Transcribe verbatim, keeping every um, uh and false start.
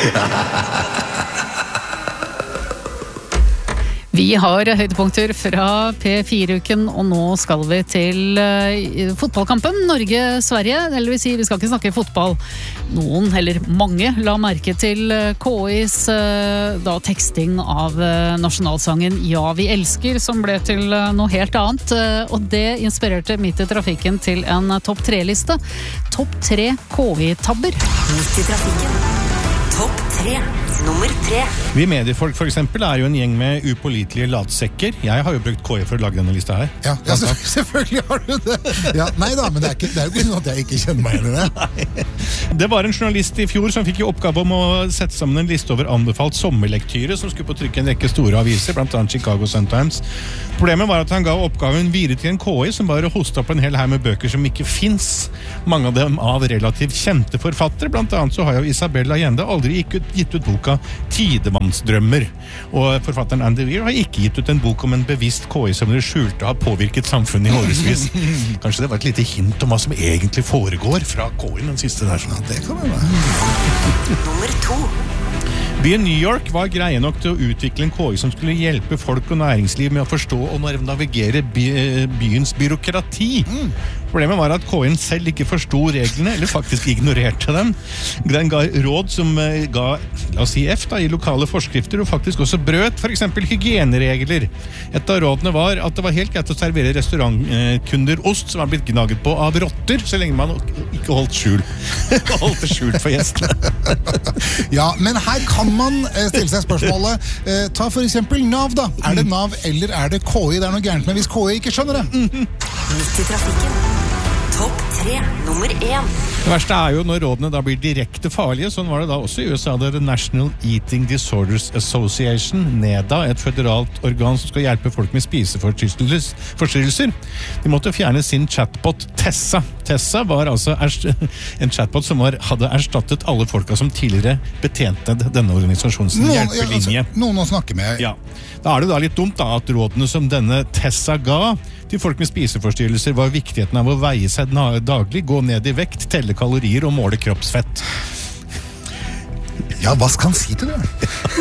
Vi har høydepunkter fra P fire-uken, og nå skal vi til uh, fotballkampen Norge-Sverige. Eller vi sier, vi skal ikke snakke fotball. Noen, eller mange, la merke til K I's uh, da, teksting av uh, nasjonalsangen Ja, vi elsker, som ble til uh, noe helt annet. Uh, og det inspirerte Midt i trafikken til en uh, topp tre-liste. Topp tre K I-tabber. Midt i trafikken. Topp tre. Nummer tre. Vi mediefolk for eksempel er jo en gjeng med upålitelige latsekker. Jeg har jo brukt K I for å lage denne lista her. Ja, ja selvfølgelig har du det. Ja, nei da, men det er, ikke, det er jo ikke sånn at jeg ikke kjenner meg igjen i det. Nei. Det var en journalist i fjor som fikk i oppgave om å sette sammen en liste over anbefalt sommerlektyre som skulle på trykk en rekke store aviser, blant annet Chicago Sun-Times. Problemet var at han ga oppgaven videre til en K I som bare hostet opp en hel her med bøker som ikke finnes. Mange av dem av relativt kjente forfattere. Blant annet så har jo Isabel Allende aldri gitt ut boka Tidemannsdrømmer. Og forfatteren Andy Weir har ikke gitt ut en bok om en bevisst K I som det skjulte har påvirket samfunnet i årevis. Kanskje det var et lite hint om hva som egentlig foregår fra K I den siste der. Ja, det kan være. Nummer to. Byen New York var greie nok til å utvikle en K I som skulle hjelpe folk og næringsliv med å forstå og navigere by, byens byråkrati. Mm. Problemet var at K I-en selv ikke forstod reglene, eller faktisk ignorerte dem. Den ga råd som ga, la oss si F da, i lokale forskrifter, og faktisk også brøt, for eksempel hygieneregler. Et av rådene var at det var helt greit å servere restaurantkunder ost som var blitt gnaget på av rotter, så lenge man ikke holdt skjul. holdt det skjult for gjestene. Ja, men her kan man stille seg spørsmålet, eh, ta for eksempel Nav da. Er det Nav, eller er det K I? Det er noe gærent med hvis K I ikke skjønner det. Midt i trafikken. Topp tre, nummer én. Det verste er jo når rådene da blir direkte farlige. Sånn var det da også i U S A. Det er The National Eating Disorders Association, NEDA, et føderalt organ som skal hjelpe folk med spiseforstyrrelser. De måtte fjerne sin chatbot Tessa. Tessa var altså en chatbot som var, hadde erstattet alle folka som tidligere betjente denne organisasjonens hjelpelinje. Ja, altså, noen å snakke med. Ja. Da er det da litt dumt da, at rådene som denne Tessa ga til folk med spiseforstyrrelser var viktigheten av å veie seg daglig, gå ned i vekt, telle kalorier og måle kroppsfett. Ja, hva skal han si til det?